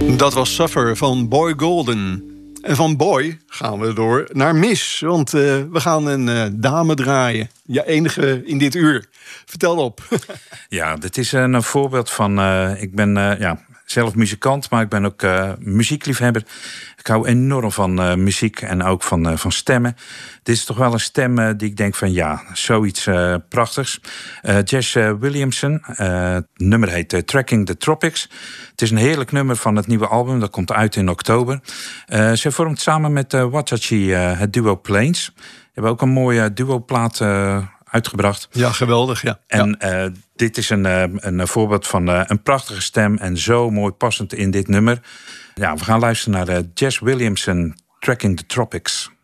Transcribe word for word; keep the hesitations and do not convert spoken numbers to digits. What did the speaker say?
Dat was Suffer van Boy Golden. En van Boy gaan we door naar Miss. Want uh, we gaan een uh, dame draaien. Ja, enige in dit uur. Vertel op. Ja, dit is een, een voorbeeld van... Uh, ik ben uh, ja, zelf muzikant, maar ik ben ook uh, muziekliefhebber. Ik hou enorm van uh, muziek en ook van, uh, van stemmen. Dit is toch wel een stem uh, die ik denk van ja, zoiets uh, prachtigs. Uh, Jess uh, Williamson, uh, het nummer heet uh, Tracking the Tropics. Het is een heerlijk nummer van het nieuwe album, dat komt uit in oktober. Uh, ze vormt samen met uh, Watachi uh, het duo Plains. We hebben ook een mooie duo-plaat uh, uitgebracht. Ja, geweldig, ja. En ja. Uh, dit is een, uh, een voorbeeld van uh, een prachtige stem en zo mooi passend in dit nummer. Ja, we gaan luisteren naar uh, Jess Williamson, Tracking the Tropics.